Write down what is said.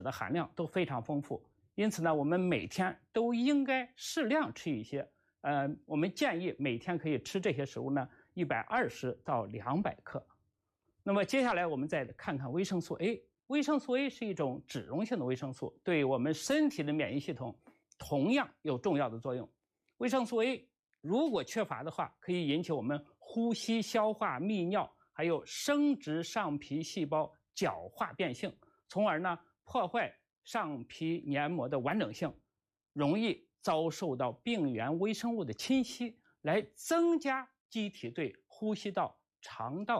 的含量都非常丰富，因此呢，我们每天都应该适量吃一些。我们建议每天可以吃这些食物呢，120到200克。那么接下来我们再看看维生素 A。维生素 A 是一种脂溶性的维生素，对我们身体的免疫系统同样有重要的作用。维生素 A 如果缺乏的话，可以引起我们呼吸、消化、泌尿，还有生殖上皮细胞角化变性，从而呢破坏上皮黏膜的完整性，容易遭受到病原微生物的侵袭，来增加机体对呼吸道、肠道